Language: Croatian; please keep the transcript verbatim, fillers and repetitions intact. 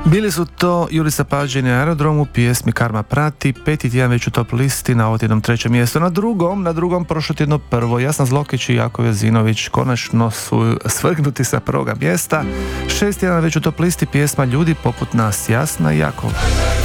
Bili su to Julissa Pađe na Aerodromu, pjesmi Karma prati, peti tjedan već u top listi, na ovo tjednom treće mjesto. Na drugom, na drugom prošlo tjedno prvo, Jasna Zlokić i Jako Jezinović konačno su svrgnuti sa prvoga mjesta. Šest tjedan već u top listi, pjesma Ljudi poput nas, Jasna i Jako.